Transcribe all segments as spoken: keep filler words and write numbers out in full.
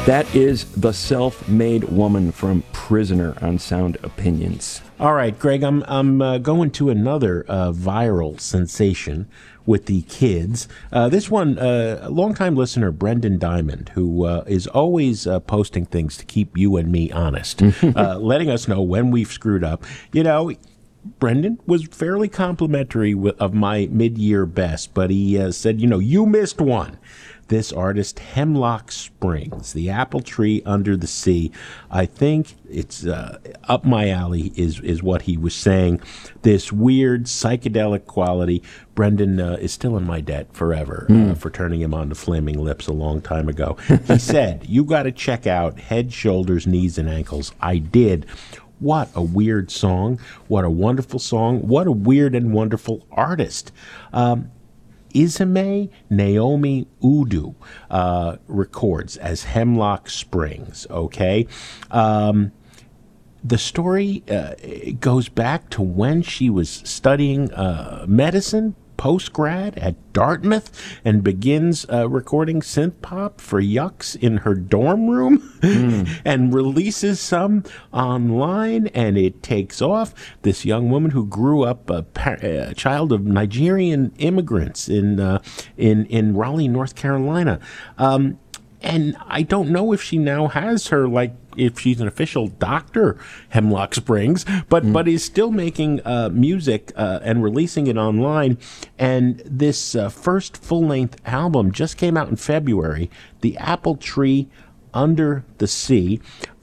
That is The Self-Made Woman from Prisoner on Sound Opinions. All right, Greg, I'm I'm uh, going to another uh, viral sensation with the kids. Uh, this one, uh, a longtime listener, Brendan Diamond, who uh, is always uh, posting things to keep you and me honest, uh, letting us know when we've screwed up. You know, Brendan was fairly complimentary with, of my mid-year best, but he uh, said, you know, you missed one. This artist, Hemlock Springs, The Apple Tree Under the Sea. I think it's uh, up my alley is, is what he was saying. This weird psychedelic quality. Brendan uh, is still in my debt forever mm. uh, for turning him on to Flaming Lips a long time ago. He said, you got to check out Head, Shoulders, Knees, and Ankles. I did. What a weird song. What a wonderful song. What a weird and wonderful artist. Um, Izime Naomi Udu uh, records as Hemlock Springs, okay? Um, the story uh, goes back to when she was studying uh, medicine, post-grad at Dartmouth, and begins uh, recording synth pop for Yucks in her dorm room mm. and releases some online, and it takes off. This young woman who grew up a, par- a child of Nigerian immigrants in uh, in in Raleigh, North Carolina. Um, and I don't know if she now has her, like, if she's an official doctor, Hemlock Springs, but mm. but is still making uh, music uh, and releasing it online. And this uh, first full-length album just came out in February, The Apple Tree Under the Sea.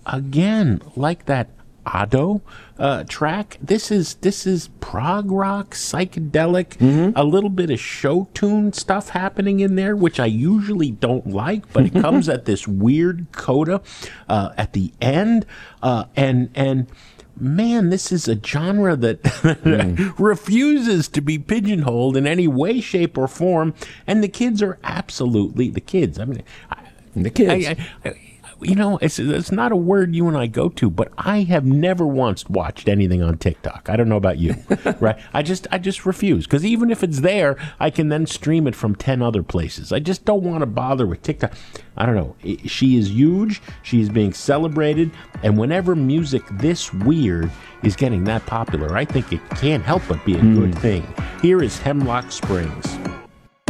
Again, like that Ado uh, track, this is this is prog rock, psychedelic, mm-hmm. a little bit of show tune stuff happening in there, which I usually don't like, but it comes at this weird coda uh, at the end, uh, and and man, this is a genre that mm. refuses to be pigeonholed in any way, shape, or form, and the kids are absolutely the kids. I mean, I, the kids. I, I, I, You know, it's it's not a word you and I go to, but I have never once watched anything on TikTok. I don't know about you, right? I just I just refuse, because even if it's there, I can then stream it from ten other places. I just don't want to bother with TikTok. I don't know. She is huge. She is being celebrated, and whenever music this weird is getting that popular, I think it can't help but be a mm. good thing. Here is Hemlock Springs.